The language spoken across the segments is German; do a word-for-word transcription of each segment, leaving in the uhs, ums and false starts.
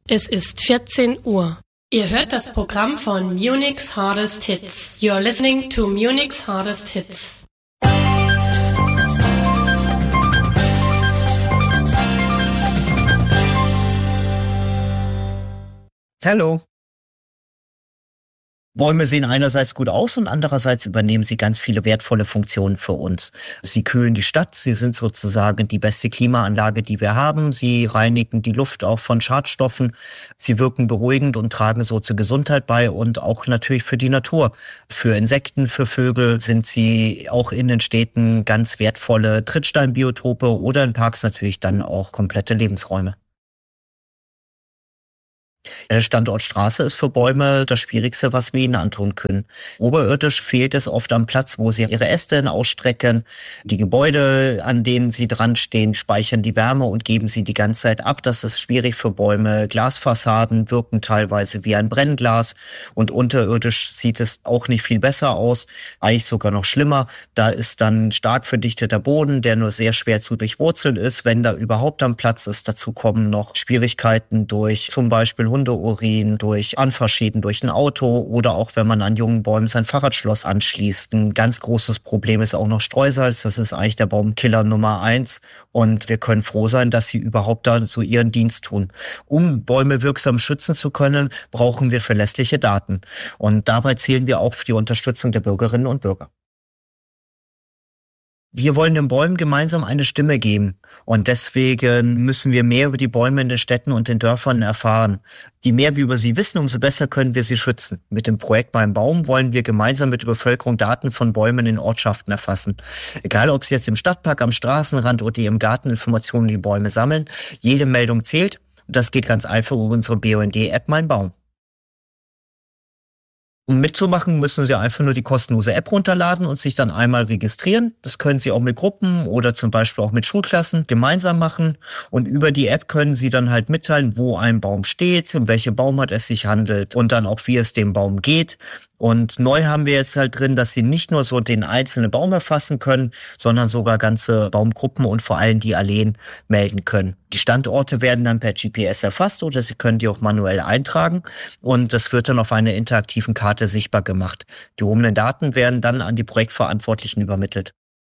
Es ist vierzehn Uhr. Ihr hört das Programm von Munich's Hardest Hits. You're listening to Munich's Hardest Hits. Hallo. Bäume sehen einerseits gut aus und andererseits übernehmen sie ganz viele wertvolle Funktionen für uns. Sie kühlen die Stadt, sie sind sozusagen die beste Klimaanlage, die wir haben. Sie reinigen die Luft auch von Schadstoffen. Sie wirken beruhigend und tragen so zur Gesundheit bei und auch natürlich für die Natur. Für Insekten, für Vögel sind sie auch in den Städten ganz wertvolle Trittsteinbiotope oder in Parks natürlich dann auch komplette Lebensräume. Der Standort Straße ist für Bäume das Schwierigste, was wir ihnen antun können. Oberirdisch fehlt es oft am Platz, wo sie ihre Äste hin ausstrecken. Die Gebäude, an denen sie dran stehen, speichern die Wärme und geben sie die ganze Zeit ab. Das ist schwierig für Bäume. Glasfassaden wirken teilweise wie ein Brennglas und unterirdisch sieht es auch nicht viel besser aus, eigentlich sogar noch schlimmer. Da ist dann stark verdichteter Boden, der nur sehr schwer zu durchwurzeln ist, wenn da überhaupt am Platz ist. Dazu kommen noch Schwierigkeiten durch zum Beispiel Hundeurin, durch Anfahrschäden durch ein Auto oder auch wenn man an jungen Bäumen sein Fahrradschloss anschließt. Ein ganz großes Problem ist auch noch Streusalz. Das ist eigentlich der Baumkiller Nummer eins. Und wir können froh sein, dass sie überhaupt da so ihren Dienst tun. Um Bäume wirksam schützen zu können, brauchen wir verlässliche Daten. Und dabei zählen wir auch auf die Unterstützung der Bürgerinnen und Bürger. Wir wollen den Bäumen gemeinsam eine Stimme geben und deswegen müssen wir mehr über die Bäume in den Städten und den Dörfern erfahren. Je mehr wir über sie wissen, umso besser können wir sie schützen. Mit dem Projekt Mein Baum wollen wir gemeinsam mit der Bevölkerung Daten von Bäumen in Ortschaften erfassen. Egal, ob sie jetzt im Stadtpark, am Straßenrand oder im Garten Informationen über die Bäume sammeln, jede Meldung zählt. Das geht ganz einfach über unsere B U N D-App Mein Baum. Um mitzumachen, müssen Sie einfach nur die kostenlose App runterladen und sich dann einmal registrieren. Das können Sie auch mit Gruppen oder zum Beispiel auch mit Schulklassen gemeinsam machen. Und über die App können Sie dann halt mitteilen, wo ein Baum steht, um welche Baumart es sich handelt und dann auch, wie es dem Baum geht. Und neu haben wir jetzt halt drin, dass Sie nicht nur so den einzelnen Baum erfassen können, sondern sogar ganze Baumgruppen und vor allem die Alleen melden können. Die Standorte werden dann per G P S erfasst oder Sie können die auch manuell eintragen und das wird dann auf einer interaktiven Karte sichtbar gemacht. Die gehobenen Daten werden dann an die Projektverantwortlichen übermittelt.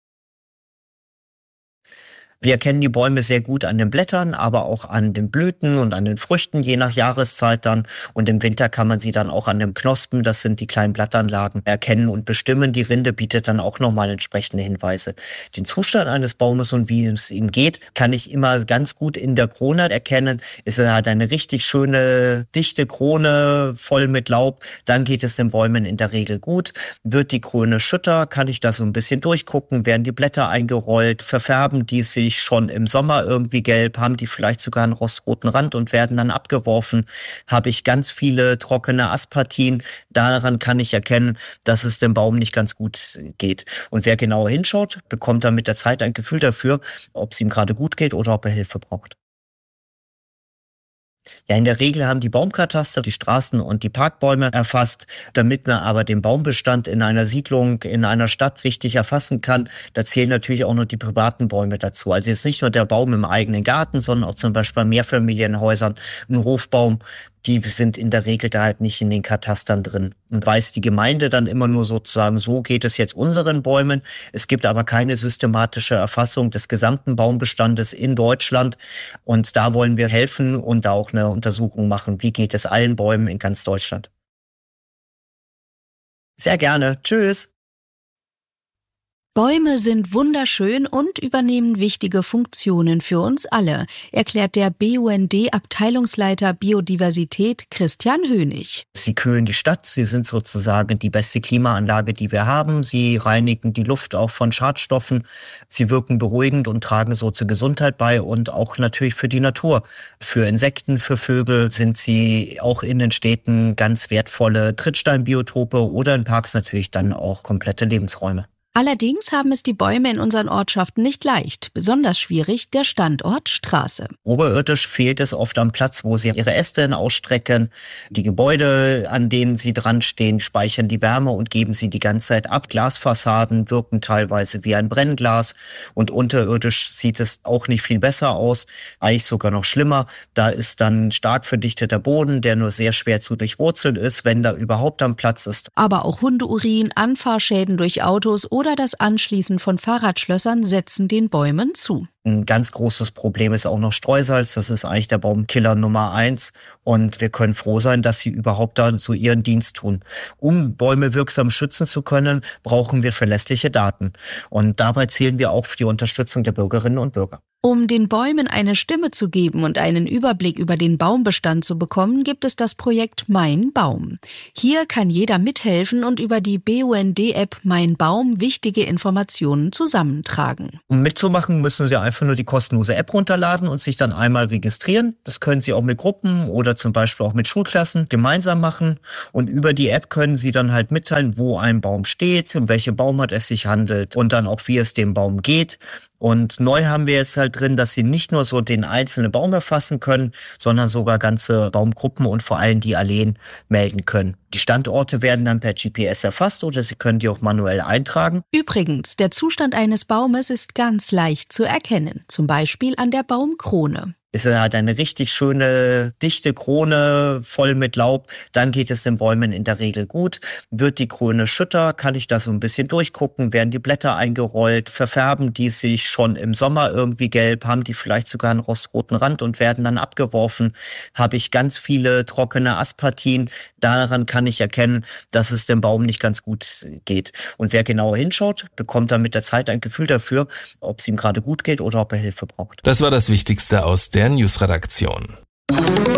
Wir erkennen die Bäume sehr gut an den Blättern, aber auch an den Blüten und an den Früchten, je nach Jahreszeit dann. Und im Winter kann man sie dann auch an den Knospen, das sind die kleinen Blattanlagen, erkennen und bestimmen. Die Rinde bietet dann auch nochmal entsprechende Hinweise. Den Zustand eines Baumes und wie es ihm geht, kann ich immer ganz gut in der Krone erkennen. Es hat eine richtig schöne, dichte Krone, voll mit Laub. Dann geht es den Bäumen in der Regel gut. Wird die Krone schütter, kann ich da so ein bisschen durchgucken. Werden die Blätter eingerollt, verfärben die sich schon im Sommer irgendwie gelb, haben die vielleicht sogar einen rostroten Rand und werden dann abgeworfen. Habe ich ganz viele trockene Astpartien, daran kann ich erkennen, dass es dem Baum nicht ganz gut geht. Und wer genauer hinschaut, bekommt dann mit der Zeit ein Gefühl dafür, ob es ihm gerade gut geht oder ob er Hilfe braucht. Ja, in der Regel haben die Baumkataster die Straßen und die Parkbäume erfasst. Damit man aber den Baumbestand in einer Siedlung, in einer Stadt richtig erfassen kann, da zählen natürlich auch noch die privaten Bäume dazu. Also jetzt nicht nur der Baum im eigenen Garten, sondern auch zum Beispiel bei Mehrfamilienhäusern, ein Hofbaum. Die sind in der Regel da halt nicht in den Katastern drin. Und weiß die Gemeinde dann immer nur sozusagen, so geht es jetzt unseren Bäumen. Es gibt aber keine systematische Erfassung des gesamten Baumbestandes in Deutschland. Und da wollen wir helfen und da auch eine Untersuchung machen. Wie geht es allen Bäumen in ganz Deutschland? Sehr gerne. Tschüss. Bäume sind wunderschön und übernehmen wichtige Funktionen für uns alle, erklärt der B U N D-Abteilungsleiter Biodiversität Christian Hönig. Sie kühlen die Stadt, sie sind sozusagen die beste Klimaanlage, die wir haben. Sie reinigen die Luft auch von Schadstoffen. Sie wirken beruhigend und tragen so zur Gesundheit bei und auch natürlich für die Natur. Für Insekten, für Vögel sind sie auch in den Städten ganz wertvolle Trittsteinbiotope oder in Parks natürlich dann auch komplette Lebensräume. Allerdings haben es die Bäume in unseren Ortschaften nicht leicht. Besonders schwierig der Standort Straße. Oberirdisch fehlt es oft am Platz, wo sie ihre Äste ausstrecken. Die Gebäude, an denen sie dran stehen, speichern die Wärme und geben sie die ganze Zeit ab. Glasfassaden wirken teilweise wie ein Brennglas und unterirdisch sieht es auch nicht viel besser aus, eigentlich sogar noch schlimmer. Da ist dann stark verdichteter Boden, der nur sehr schwer zu durchwurzeln ist, wenn da überhaupt am Platz ist. Aber auch Hundeurin, Anfahrschäden durch Autos oder das Anschließen von Fahrradschlössern setzen den Bäumen zu. Ein ganz großes Problem ist auch noch Streusalz. Das ist eigentlich der Baumkiller Nummer eins. Und wir können froh sein, dass sie überhaupt da so ihren Dienst tun. Um Bäume wirksam schützen zu können, brauchen wir verlässliche Daten. Und dabei zählen wir auch auf die Unterstützung der Bürgerinnen und Bürger. Um den Bäumen eine Stimme zu geben und einen Überblick über den Baumbestand zu bekommen, gibt es das Projekt Mein Baum. Hier kann jeder mithelfen und über die B U N D-App Mein Baum wichtige Informationen zusammentragen. Um mitzumachen, müssen Sie einfach nur die kostenlose App runterladen und sich dann einmal registrieren. Das können Sie auch mit Gruppen oder zum Beispiel auch mit Schulklassen gemeinsam machen. Und über die App können Sie dann halt mitteilen, wo ein Baum steht, um welche Baumart es sich handelt und dann auch, wie es dem Baum geht. Und neu haben wir jetzt halt drin, dass Sie nicht nur so den einzelnen Baum erfassen können, sondern sogar ganze Baumgruppen und vor allem die Alleen melden können. Die Standorte werden dann per G P S erfasst oder Sie können die auch manuell eintragen. Übrigens, der Zustand eines Baumes ist ganz leicht zu erkennen, zum Beispiel an der Baumkrone. Es hat eine richtig schöne, dichte Krone voll mit Laub. Dann geht es den Bäumen in der Regel gut. Wird die Krone schütter, kann ich da so ein bisschen durchgucken. Werden die Blätter eingerollt? Verfärben die sich schon im Sommer irgendwie gelb? Haben die vielleicht sogar einen rostroten Rand und werden dann abgeworfen? Habe ich ganz viele trockene Astpartien? Daran kann ich erkennen, dass es dem Baum nicht ganz gut geht. Und wer genauer hinschaut, bekommt dann mit der Zeit ein Gefühl dafür, ob es ihm gerade gut geht oder ob er Hilfe braucht. Das war das Wichtigste aus der Newsredaktion.